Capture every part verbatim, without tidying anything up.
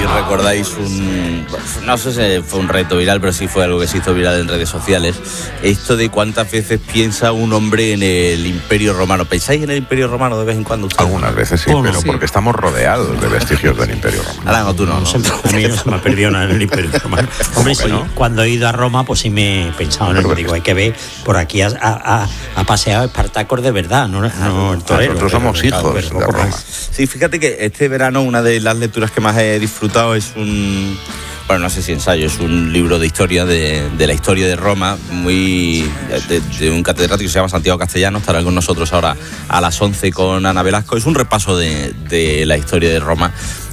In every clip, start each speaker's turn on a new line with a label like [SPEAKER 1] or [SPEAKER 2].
[SPEAKER 1] recordáis un... No sé si fue un reto viral, pero sí fue algo que se hizo viral en redes sociales. Esto de cuántas veces piensa un hombre en el Imperio Romano. ¿Pensáis en el Imperio Romano de vez en cuando? ¿Usted?
[SPEAKER 2] Algunas veces sí, bueno, pero sí. Porque estamos rodeados de vestigios del Imperio Romano.
[SPEAKER 1] Ahora no, tú no. no.
[SPEAKER 3] A mí no se me ha perdido nada en el Imperio Romano. Hombre, sí, no? Cuando he ido a Roma, pues sí me he pensado en el... Digo, hay que ver, por aquí ha, ha, ha paseado Espartacos de verdad, no, no el torero.
[SPEAKER 2] Nosotros somos
[SPEAKER 3] pero,
[SPEAKER 2] hijos
[SPEAKER 3] pero,
[SPEAKER 2] de Roma.
[SPEAKER 1] Sí, fíjate que este verano una de las lecturas que más he disfrutado es un... Bueno, no sé si ensayo, es un libro de historia, de, de la historia de Roma, muy de, de un catedrático que se llama Santiago Castellano, estará con nosotros ahora a las once con Ana Velasco. Es un repaso de, de la historia de Roma.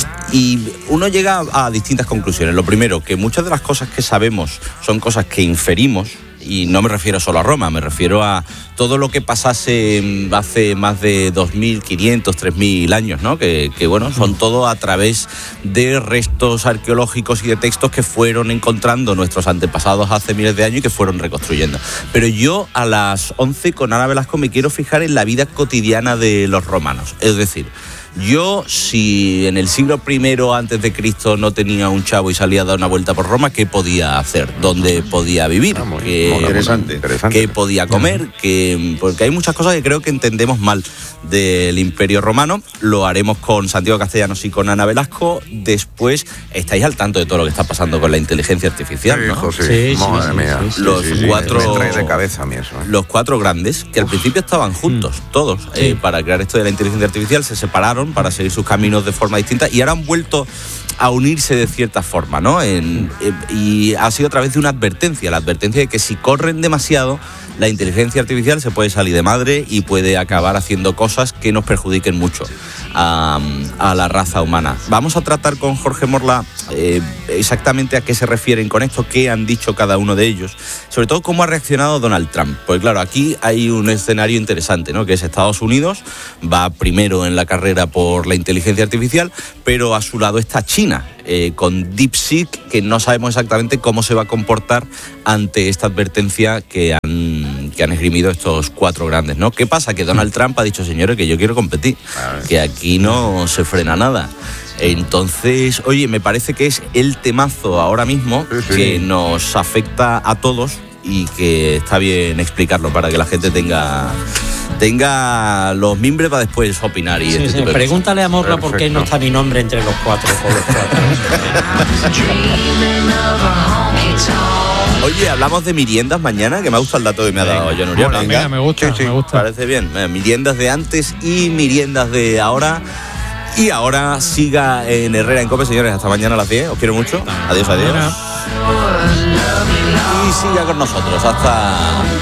[SPEAKER 1] Y uno llega a distintas conclusiones. Lo primero, que muchas de las cosas que sabemos son cosas que inferimos, y no me refiero solo a Roma, me refiero a todo lo que pasase hace más de dos mil quinientos, tres mil años, ¿no? Que, que bueno, son todo a través de restos arqueológicos y de textos que fueron encontrando nuestros antepasados hace miles de años y que fueron reconstruyendo. Pero yo a las once con Ana Velasco me quiero fijar en la vida cotidiana de los romanos. Es decir, yo, si en el siglo primero antes de Cristo no tenía un chavo y salía a dar una vuelta por Roma, ¿qué podía hacer? ¿Dónde podía vivir?
[SPEAKER 2] Ah, muy,
[SPEAKER 1] ¿Qué,
[SPEAKER 2] muy interesante, interesante.
[SPEAKER 1] ¿Qué podía comer? ¿Qué, porque hay muchas cosas que creo que entendemos mal del Imperio Romano. Lo haremos con Santiago Castellanos y con Ana Velasco. Después estáis al tanto de todo lo que está pasando con la inteligencia artificial, ¿no?
[SPEAKER 2] Hijo, sí.
[SPEAKER 3] Sí, sí,
[SPEAKER 2] Madre
[SPEAKER 3] sí,
[SPEAKER 2] mía.
[SPEAKER 3] sí,
[SPEAKER 1] los
[SPEAKER 2] sí, sí,
[SPEAKER 1] cuatro...
[SPEAKER 2] Me trae de cabeza a mí eso, ¿eh?
[SPEAKER 1] Los cuatro grandes, que al principio estaban juntos, mm. todos,
[SPEAKER 3] sí.
[SPEAKER 1] eh, para crear esto de la inteligencia artificial, se separaron para seguir sus caminos de forma distinta y ahora han vuelto a unirse de cierta forma, ¿no? En, eh, y ha sido a través de una advertencia, la advertencia de que si corren demasiado, la inteligencia artificial se puede salir de madre y puede acabar haciendo cosas que nos perjudiquen mucho a, a la raza humana. Vamos a tratar con Jorge Morla eh, exactamente a qué se refieren con esto, qué han dicho cada uno de ellos, sobre todo cómo ha reaccionado Donald Trump. Pues claro, aquí hay un escenario interesante, ¿no? Que es Estados Unidos, va primero en la carrera por la inteligencia artificial, pero a su lado está China, eh, con DeepSeek, que no sabemos exactamente cómo se va a comportar ante esta advertencia que han, que han esgrimido estos cuatro grandes, ¿no? ¿Qué pasa? Que Donald Trump ha dicho, señores, que yo quiero competir, que aquí no se frena nada. Entonces, oye, me parece que es el temazo ahora mismo sí, sí. que nos afecta a todos y que está bien explicarlo para que la gente tenga tenga los mimbres para después opinar. Y
[SPEAKER 3] sí,
[SPEAKER 1] este
[SPEAKER 3] sí. Pregúntale a Morla por qué no está mi nombre entre los cuatro. Por los cuatro.
[SPEAKER 1] Oye, hablamos de meriendas mañana, que me ha gustado el dato que me ha dado John Uriel.
[SPEAKER 4] Bueno, venga, me gusta, sí, sí. me gusta.
[SPEAKER 1] Parece bien. Eh, meriendas de antes y meriendas de ahora. Y ahora siga en Herrera en Cope, señores. Hasta mañana a las diez. Os quiero mucho. Adiós, adiós. Y siga con nosotros. Hasta...